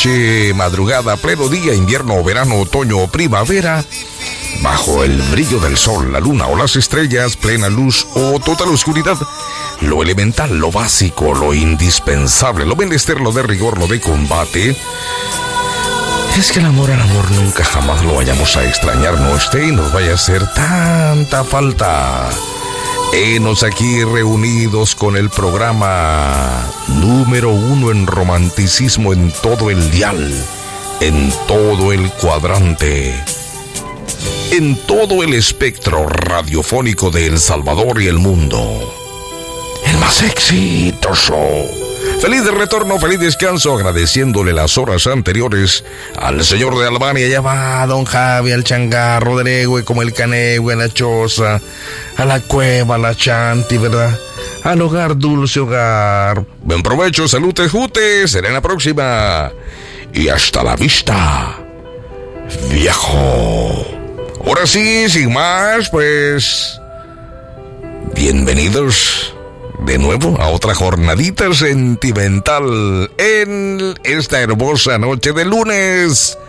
noche, madrugada, pleno día, invierno, verano, otoño o primavera, bajo el brillo del sol, la luna o las estrellas, plena luz o total oscuridad, lo elemental, lo básico, lo indispensable, lo menester, lo de rigor, lo de combate, es que el amor nunca jamás lo vayamos a extrañar, no esté y nos vaya a hacer tanta falta. Henos aquí reunidos con el programa número 1 en romanticismo en todo el dial, en todo el cuadrante, en todo el espectro radiofónico de El Salvador y el mundo. El más exitoso. Feliz de retorno, feliz descanso, agradeciéndole las horas anteriores al señor de Albania. Ya va don Javi, al changarro, deregue, como el canegue, a la choza, a la cueva, a la chanti, ¿verdad? Al hogar, dulce hogar. Buen provecho, salud, jute, será en la próxima. Y hasta la vista, viejo. Ahora sí, sin más, pues, bienvenidos de nuevo a otra jornadita sentimental en esta hermosa noche de lunes